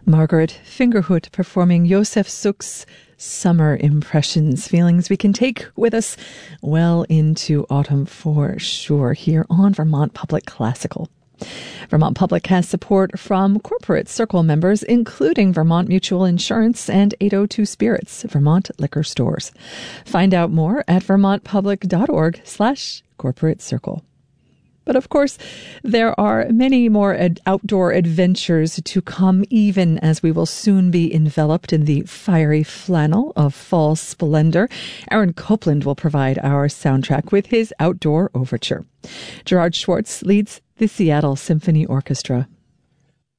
Margaret Fingerhut performing Josef Suk's Summer Impressions, feelings we can take with us well into autumn for sure here on Vermont Public Classical. Vermont Public has support from Corporate Circle members, including Vermont Mutual Insurance and 802 Spirits, Vermont liquor stores. Find out more at vermontpublic.org/corporate circle. But of course, there are many more outdoor adventures to come, even as we will soon be enveloped in the fiery flannel of fall splendor. Aaron Copland will provide our soundtrack with his outdoor overture. Gerard Schwartz leads the Seattle Symphony Orchestra.